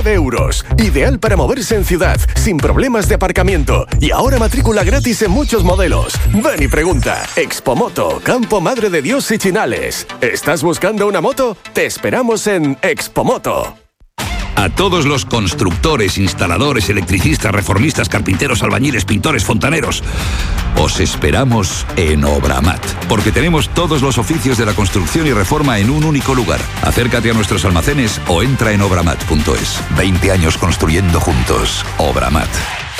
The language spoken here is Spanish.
euros. Ideal para moverse en ciudad, sin problemas de aparcamiento. Y ahora matrícula gratis en muchos modelos. Ven y pregunta. Expomoto, Campo Madre de Dios y Chinales. ¿Estás buscando una moto? Te esperamos en Expomoto. A todos los constructores, instaladores, electricistas, reformistas, carpinteros, albañiles, pintores, fontaneros, os esperamos en Obramat, porque tenemos todos los oficios de la construcción y reforma en un único lugar. Acércate a nuestros almacenes o entra en obramat.es. 20 años construyendo juntos. Obramat.